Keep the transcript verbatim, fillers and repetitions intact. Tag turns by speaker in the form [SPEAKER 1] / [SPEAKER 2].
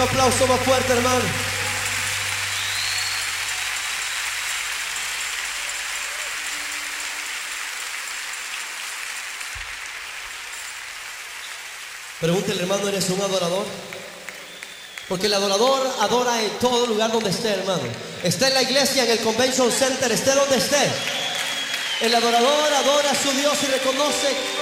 [SPEAKER 1] Un aplauso más fuerte, hermano. Pregúntele, hermano, ¿eres un adorador? Porque el adorador adora en todo lugar donde esté, hermano. Esté en la iglesia, en el Convention Center, esté donde esté. El adorador adora a su Dios y reconoce